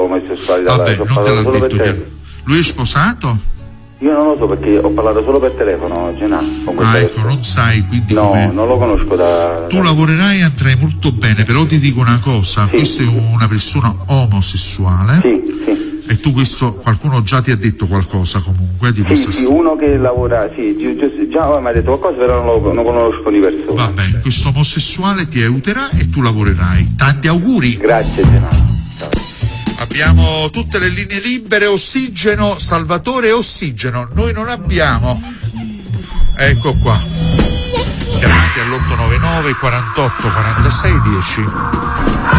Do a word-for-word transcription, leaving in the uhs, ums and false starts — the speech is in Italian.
omosessualità. Vabbè, non te l'ha solo detto per chiaro. te. Lui è sposato? Io non lo so perché ho parlato solo per telefono, Genà. Ah, ecco, non sai quindi no, come. non lo conosco da. Tu lavorerai e andrai molto bene, però ti dico una cosa, sì. Questa è una persona omosessuale. Sì, sì. E tu questo, qualcuno già ti ha detto qualcosa comunque di sì, questa sì, uno che lavora, sì, già, già mi ha detto qualcosa, però non lo non conosco di persona. Va bene, questo omosessuale ti aiuterà e tu lavorerai. Tanti auguri. Grazie, Genà. Abbiamo tutte le linee libere, ossigeno, Salvatore e ossigeno. Noi non abbiamo. Ecco qua. Chiamate all'otto nove nove quarantotto quarantasei dieci.